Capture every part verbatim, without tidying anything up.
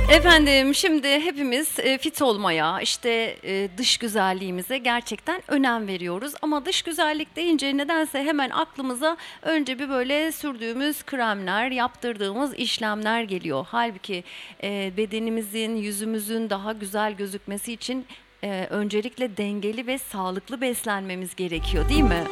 Efendim şimdi hepimiz e, fit olmaya, işte e, dış güzelliğimize gerçekten önem veriyoruz. Ama dış güzellik deyince nedense hemen aklımıza önce bir böyle sürdüğümüz kremler, yaptırdığımız işlemler geliyor. Halbuki e, bedenimizin, yüzümüzün daha güzel gözükmesi için e, öncelikle dengeli ve sağlıklı beslenmemiz gerekiyor, değil mi?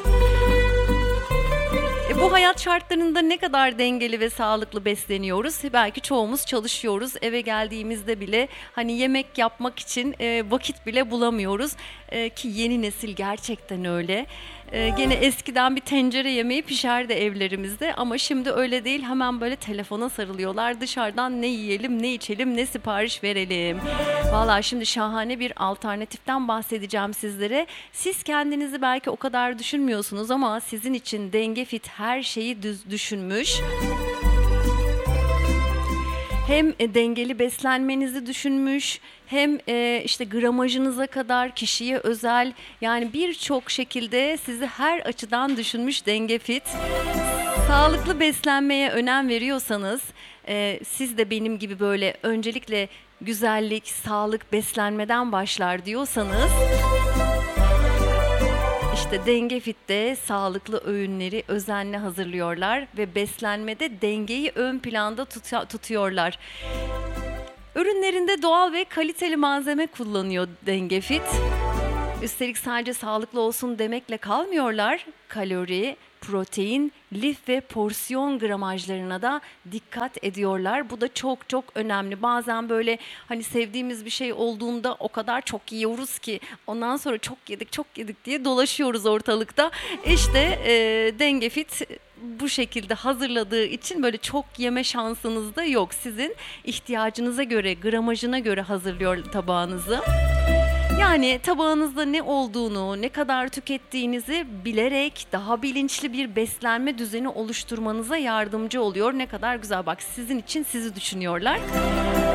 E, bu hayat şartlarında ne kadar dengeli ve sağlıklı besleniyoruz? Belki çoğumuz çalışıyoruz. Eve geldiğimizde bile hani yemek yapmak için e, vakit bile bulamıyoruz. E, ki yeni nesil gerçekten öyle. E, gene eskiden bir tencere yemeği pişerdi evlerimizde ama şimdi öyle değil. Hemen böyle telefona sarılıyorlar. Dışarıdan ne yiyelim, ne içelim, ne sipariş verelim. Valla şimdi şahane bir alternatiften bahsedeceğim sizlere. Siz kendinizi belki o kadar düşünmüyorsunuz ama sizin için Denge Fit her şeyi düz düşünmüş. Hem e, dengeli beslenmenizi düşünmüş, hem e, işte gramajınıza kadar kişiye özel, yani birçok şekilde sizi her açıdan düşünmüş Denge Fit. Sağlıklı beslenmeye önem veriyorsanız, e, siz de benim gibi böyle öncelikle güzellik, sağlık, beslenmeden başlar diyorsanız, İşte Denge Fit'te sağlıklı öğünleri özenle hazırlıyorlar ve beslenmede dengeyi ön planda tut- tutuyorlar. Ürünlerinde doğal ve kaliteli malzeme kullanıyor Denge Fit. Üstelik sadece sağlıklı olsun demekle kalmıyorlar. Kalori, protein, lif ve porsiyon gramajlarına da dikkat ediyorlar. Bu da çok çok önemli. Bazen böyle hani sevdiğimiz bir şey olduğunda o kadar çok yiyoruz ki ondan sonra çok yedik çok yedik diye dolaşıyoruz ortalıkta. İşte e, Denge Fit bu şekilde hazırladığı için böyle çok yeme şansınız da yok. Sizin ihtiyacınıza göre, gramajına göre hazırlıyor tabağınızı. Yani tabağınızda ne olduğunu, ne kadar tükettiğinizi bilerek daha bilinçli bir beslenme düzeni oluşturmanıza yardımcı oluyor. Ne kadar güzel, bak sizin için sizi düşünüyorlar.